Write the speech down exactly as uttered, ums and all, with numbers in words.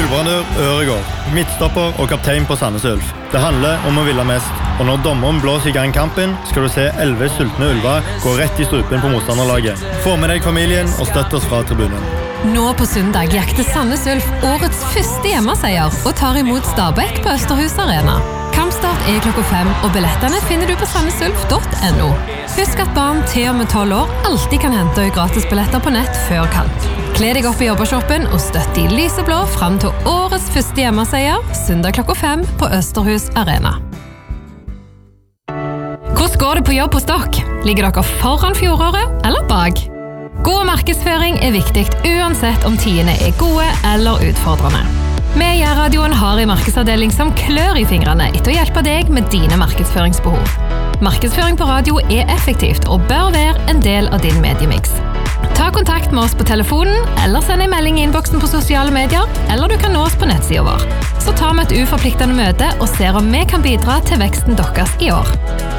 Gulbrandør Øregård, midtstopper og kaptein på Sandnes Ulf. Det handler om å ville mest, og når dommeren blåser i gang kampen, skal du se elleve sultne ulver gå rett i strupen på motstanderlaget. Få med deg familien og støtt oss fra tribunen. Nå på søndag jakter Sandnes Ulf årets første hjemmeseier og tar imot Stabæk på Østerhus Arena. Kampstart er klokka fem, og billettene finner du på sandesulf punktum no. Husk at barn til og med tolv år alltid kan hente gratisbilletter på nett før kamp. Kle deg opp i jobbershoppen og støtt de lyseblå fram til årets første hjemmeseier, søndag klokka fem på Østerhus Arena. Hvordan går det på jobb hos dere? Ligger dere foran fjoråret eller bak? God markedsføring er viktig uansett om tidene er gode eller utfordrende. Vi i radioen har en markedsavdeling som klør i fingrene etter å hjelpe deg med dine markedsføringsbehov. Markedsføring på radio er effektivt og bør være en del av din mediemix. Ta kontakt med oss på telefonen, eller send en melding i innboksen på sosiale medier, eller du kan nå oss på nettsiden vår. Så tar vi et uforpliktende møte og ser om vi kan bidra til veksten deres i år.